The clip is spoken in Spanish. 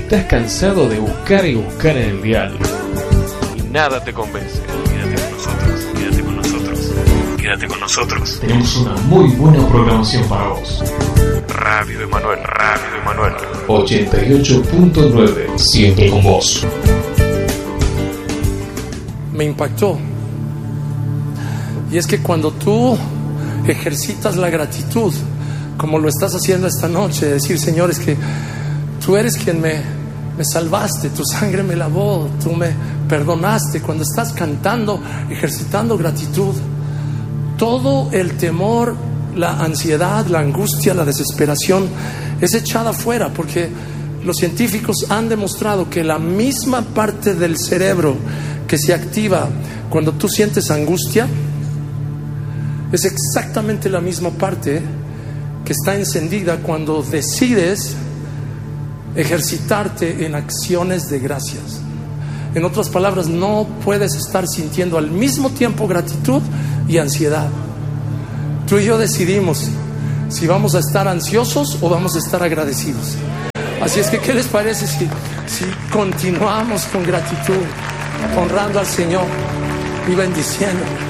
estás cansado de buscar y buscar en el dial y nada te convence, quédate con nosotros, quédate con nosotros, quédate con nosotros. Tenemos una muy buena programación para vos. Radio Emanuel 88.9, siempre con vos. Me impactó. Y es que cuando tú ejercitas la gratitud, como lo estás haciendo esta noche, decir: Señor, es que tú eres quien me salvaste, tu sangre me lavó, tú me perdonaste. Cuando estás cantando, ejercitando gratitud, todo el temor, la ansiedad, la angustia, la desesperación es echada afuera, porque los científicos han demostrado que la misma parte del cerebro que se activa cuando tú sientes angustia es exactamente la misma parte que está encendida cuando decides ejercitarte en acciones de gracias. En otras palabras, no puedes estar sintiendo al mismo tiempo gratitud y ansiedad. Tú y yo decidimos si vamos a estar ansiosos o vamos a estar agradecidos. Así es que, ¿qué les parece si continuamos con gratitud, honrando al Señor y bendiciendo?